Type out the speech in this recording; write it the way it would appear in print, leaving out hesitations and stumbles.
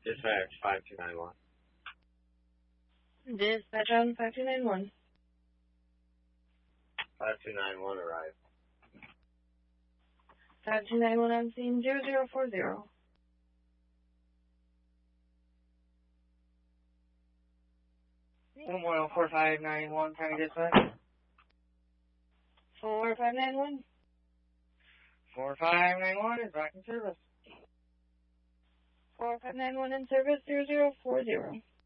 Dispatch 5291. Dispatch on 5291. 5291 arrived. 5291 on scene 0040. 4591, County Dispatch. 4591. 4591 is back in service. 4591 in service 0040.